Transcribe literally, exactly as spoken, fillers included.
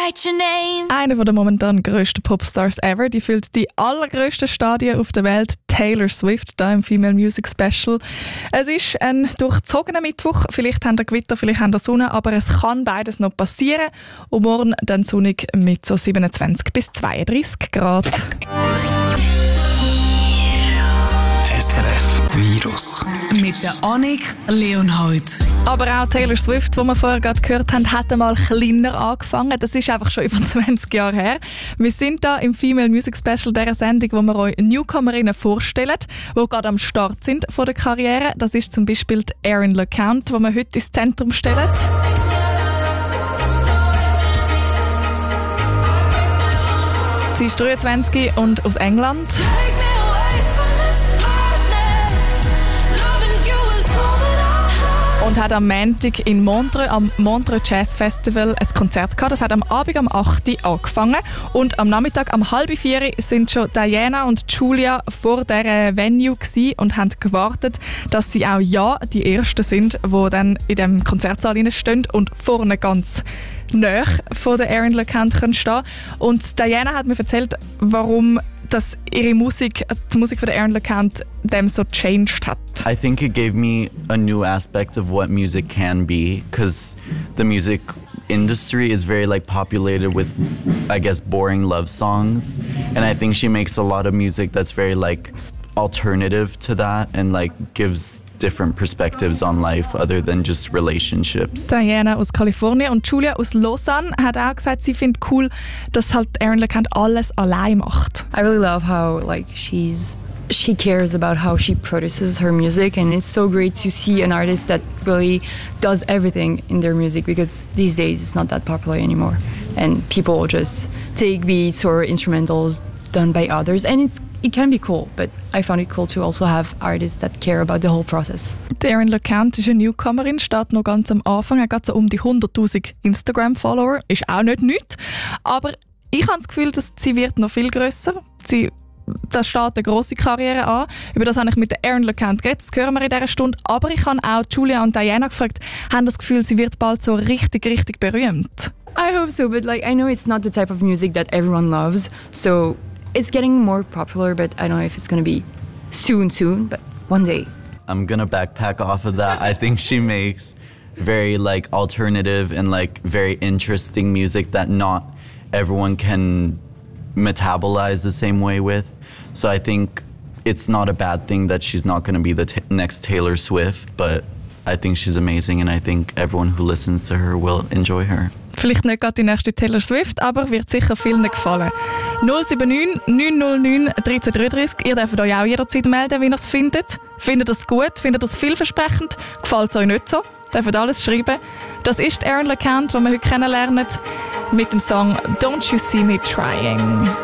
write your name. Einer der momentan grössten Popstars ever, die füllt die allergrössten Stadien auf der Welt, Taylor Swift, da im Female Music Special. Es ist ein durchzogener Mittwoch, vielleicht haben wir Gewitter, vielleicht haben wir Sonne, aber es kann beides noch passieren. Und morgen dann sonnig mit so siebenundzwanzig bis zweiunddreissig Grad. S R F Virus. Mit der Annik Leonhold. Aber auch Taylor Swift, die wir vorher gerade gehört haben, hat einmal kleiner angefangen. Das ist einfach schon über zwanzig Jahre her. Wir sind da im Female Music Special, dieser Sendung, wo wir euch Newcomerinnen vorstellen, die gerade am Start sind von der Karriere. Das ist zum Beispiel die Erin LeCount, die wir heute ins Zentrum stellen. Sie ist dreiundzwanzig und aus England. Und hat am Montag in Montreux am Montreux Jazz Festival ein Konzert gehabt. Das hat am Abend um acht Uhr angefangen. Und am Nachmittag um halb vier sind schon Diana und Julia vor dieser Venue gewesen und haben gewartet, dass sie auch ja die Ersten sind, die dann in dem Konzertsaal stehen und vorne ganz nahe von der Erin LeCount stehen können. Und Diana hat mir erzählt, warum dass ihre Musik, also die Musik von der Erin LeCount, dem so changed hat. I think it gave me a new aspect of what music can be, because the music industry is very like populated with, I guess, boring love songs, and I think she makes a lot of music that's very like alternative to that and like gives different perspectives on life other than just relationships. Diana aus Kalifornien und Julia aus Lausanne hat auch gesagt, sie findet cool, dass halt Erin LeCount alles allein macht. I really love how like she's she cares about how she produces her music, and it's so great to see an artist that really does everything in their music, because these days it's not that popular anymore and people just take beats or instrumentals done by others, and it's it can be cool, but I found it cool to also have artists that care about the whole process. Erin LeCount ist eine Newcomerin, steht noch ganz am Anfang, er hat so um die hunderttausend Instagram-Follower, ist auch nicht nichts, aber ich habe das Gefühl, dass sie wird noch viel grösser. Sie Da steht eine grosse Karriere an. Über das habe ich mit der Erin LeCount geredet, das hören wir in dieser Stunde. Aber ich habe auch Julia und Diana gefragt, haben das Gefühl, sie wird bald so richtig, richtig berühmt? I hope so, but like I know it's not the type of music that everyone loves, so it's getting more popular, but I don't know if it's going to be soon, soon, but one day. I'm gonna backpack off of that. I think she makes very like alternative and like very interesting music that not everyone can metabolize the same way with. So I think it's not a bad thing that she's not going to be the t- next Taylor Swift, but I think she's amazing and I think everyone who listens to her will enjoy her. Vielleicht nicht gerade die nächste Taylor Swift, aber wird sicher vielen gefallen. null sieben neun neun null neun eins drei drei drei. Ihr dürft euch auch jederzeit melden, wie ihr es findet. Findet ihr es gut? Findet ihr es vielversprechend? Gefällt es euch nicht so? Ihr dürft alles schreiben. Das ist Erin LeCount, die wir heute kennenlernen, mit dem Song «Don't You See Me Trying».